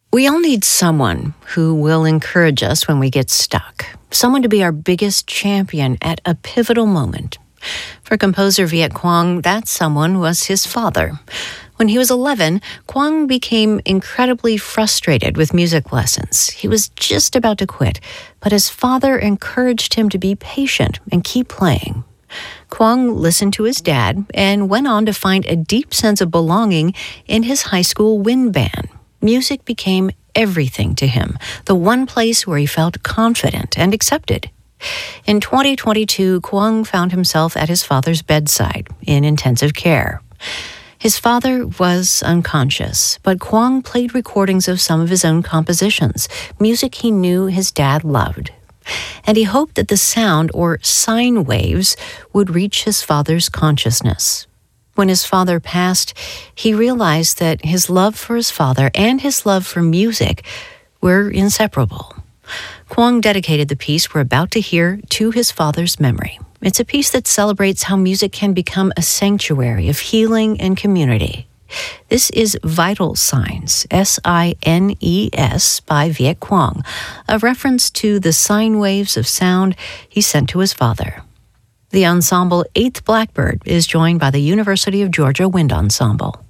We all need someone who will encourage us when we get stuck, someone to be our biggest champion at a pivotal moment. For composer Viet Quang, that someone was his father. When he was 11, Quang became incredibly frustrated with music lessons. He was just about to quit, but his father encouraged him to be patient and keep playing. Quang listened to his dad and went on to find a deep sense of belonging in his high school wind band. Music became everything to him, the one place where he felt confident and accepted. In 2022, Quang found himself at his father's bedside in intensive care. His father was unconscious, but Quang played recordings of some of his own compositions, music he knew his dad loved. And he hoped that the sound, or sine waves, would reach his father's consciousness. When his father passed, he realized that his love for his father and his love for music were inseparable. Quang dedicated the piece we're about to hear to his father's memory. It's a piece that celebrates how music can become a sanctuary of healing and community. This is Vital Signs, S-I-N-E-S, by Viet Quang, a reference to the sine waves of sound he sent to his father. The ensemble 8th Blackbird is joined by the University of Georgia Wind Ensemble.